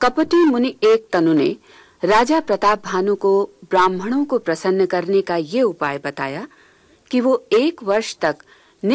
कपटी मुनि एक तनु ने राजा प्रताप भानु को ब्राह्मणों को प्रसन्न करने का ये उपाय बताया कि वो 1 वर्ष तक